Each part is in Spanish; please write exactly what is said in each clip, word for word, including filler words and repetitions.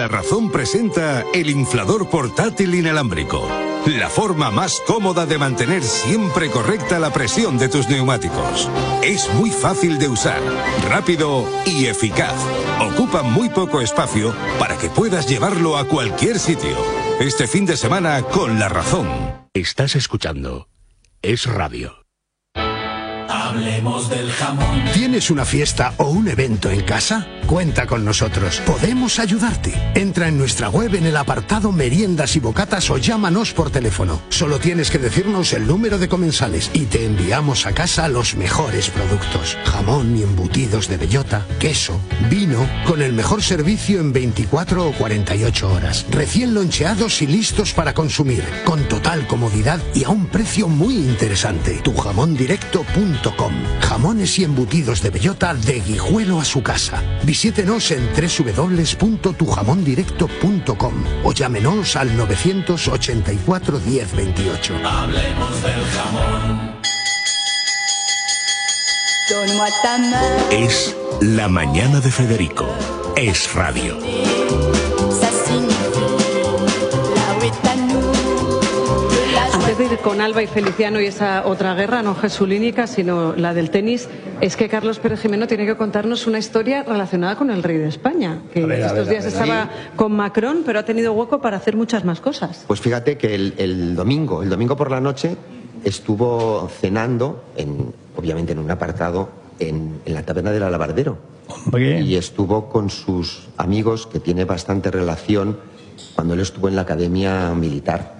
La Razón presenta el inflador portátil inalámbrico. La forma más cómoda de mantener siempre correcta la presión de tus neumáticos. Es muy fácil de usar, rápido y eficaz. Ocupa muy poco espacio para que puedas llevarlo a cualquier sitio. Este fin de semana con La Razón. Estás escuchando Es Radio. Hablemos del jamón. ¿Tienes una fiesta o un evento en casa? Cuenta con nosotros. Podemos ayudarte. Entra en nuestra web en el apartado Meriendas y Bocatas o llámanos por teléfono. Solo tienes que decirnos el número de comensales y te enviamos a casa los mejores productos. Jamón y embutidos de bellota, queso, vino, con el mejor servicio en veinticuatro o cuarenta y ocho horas. Recién loncheados y listos para consumir. Con total comodidad y a un precio muy interesante. tu jamón directo punto com. Jamones y embutidos de bellota de Guijuelo a su casa. Visítenos en doble u doble u doble u punto tu jamón directo punto com o llámenos al novecientos ochenta y cuatro diez veintiocho. Hablemos del jamón. Es La Mañana de Federico. Es Radio. Antes de ir con Alba y Feliciano y esa otra guerra, no jesulínica, sino la del tenis, es que Carlos Pérez Jimeno tiene que contarnos una historia relacionada con el rey de España, que ver, estos ver, días ver, estaba con Macron, pero ha tenido hueco para hacer muchas más cosas. Pues fíjate que el, el domingo, el domingo por la noche, estuvo cenando, en, obviamente en un apartado, en, en la taberna del Alabardero. Bien. Y estuvo con sus amigos, que tiene bastante relación, cuando él estuvo en la academia militar.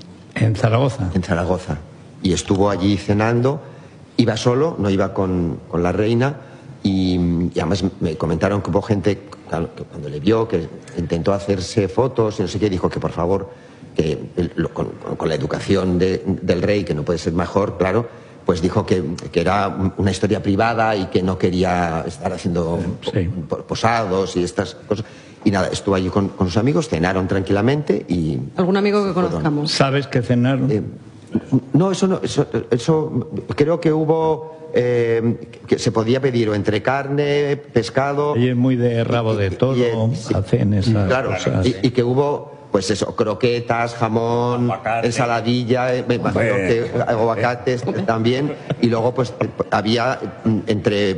En Zaragoza. En Zaragoza. Y estuvo allí cenando, iba solo, no iba con, con la reina, y, y además me comentaron que hubo gente, claro, que cuando le vio, que intentó hacerse fotos y no sé qué, dijo que por favor, que lo, con, con la educación de, del rey, que no puede ser mejor, claro, pues dijo que, que era una historia privada y que no quería estar haciendo sí. posados y estas cosas. Y nada, estuvo allí con, con sus amigos, cenaron tranquilamente y... ¿Algún amigo que conozcamos? ¿Sabes que cenaron? Eh, no, eso no, eso, eso creo que hubo, eh, que se podía pedir o entre carne, pescado... Y es muy de rabo de toro, y, y, sí, hacen esas claro, cosas. Y, y que hubo, pues eso, croquetas, jamón, aguacate, ensaladilla, eh, me imagino que aguacates también, y luego pues había entre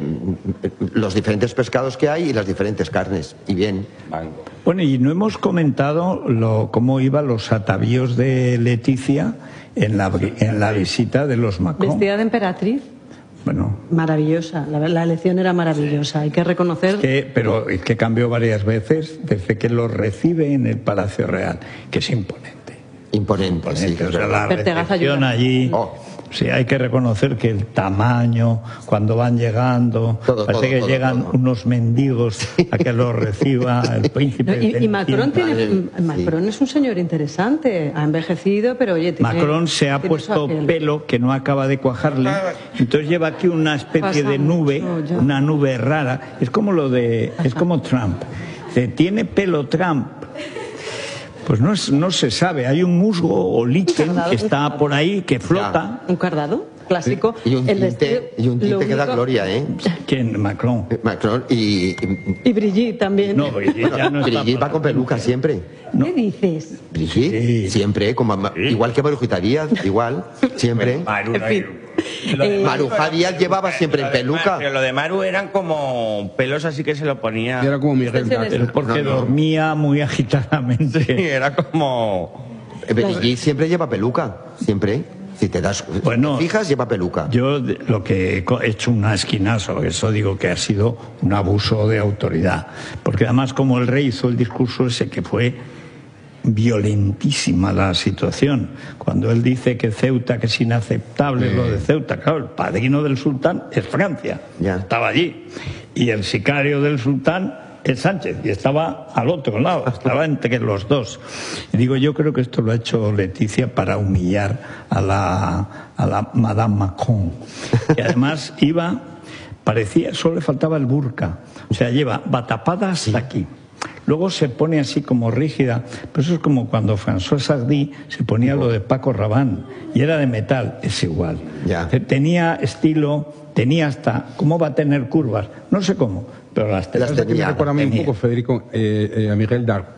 los diferentes pescados que hay y las diferentes carnes, y bien. Bueno, y no hemos comentado lo, cómo iban los atavíos de Leticia en la, en la visita de los Macron. Vestida de emperatriz. Bueno, maravillosa, la, la elección era maravillosa, hay que reconocer... que, pero es que cambió varias veces desde que lo recibe en el Palacio Real, que es imponente. Imponente, imponente sí, o sea, la recepción allí... Oh. Sí, hay que reconocer que el tamaño, cuando van llegando, todo, parece todo, que todo, llegan todo. unos mendigos a que los reciba el príncipe. No, y, y Macron, tiene, sí. Macron es un señor interesante, ha envejecido, pero oye... Tiene, Macron se ha puesto pelo que no acaba de cuajarle, entonces lleva aquí una especie de nube, una nube rara, es como lo de, es como Trump. ¿Tiene pelo Trump? Pues no, es, no se sabe, hay un musgo o líquen que está por ahí, que flota. ¿Un cardado? Clásico. Y un tinte, y un tinte que da gloria, ¿eh? ¿Quién? Macron. Macron y... Y, y Brigitte también. No, Brigitte ya no está. Brigitte va con peluca siempre. ¿Qué dices? Brigitte, sí. Siempre, como, sí. Igual que Marujita Díaz, igual, siempre. Maru, en fin. Eh, Maruja Díaz llevaba siempre en peluca. Pero lo de Maru eran como pelos así que se lo ponía. Era como Miguel Pero porque no, no. dormía muy agitadamente. Sí, era como... Brigitte siempre lleva peluca, siempre. Si te das, bueno, te fijas, lleva peluca. Yo lo que he hecho un esquinazo, eso digo que ha sido un abuso de autoridad. Porque además, como el rey hizo el discurso ese que fue violentísima la situación, cuando él dice que Ceuta, que es inaceptable sí. lo de Ceuta, claro, el padrino del sultán es Francia, ya. Estaba allí, y el sicario del sultán es Sánchez, y estaba al otro lado, estaba entre los dos. Y digo, yo creo que esto lo ha hecho Leticia para humillar a la, a la Madame Macron. Y además iba, parecía, solo le faltaba el burka, o sea, lleva va tapada hasta sí. aquí. Luego se pone así como rígida, pero eso es como cuando François Sardy se ponía lo de Paco Rabanne, y era de metal, es igual. Ya. Tenía estilo, tenía hasta, ¿cómo va a tener curvas? No sé cómo, pero las, las tenía. Me recuerda a mí un poco, Federico, eh, eh, a Miguel Dar.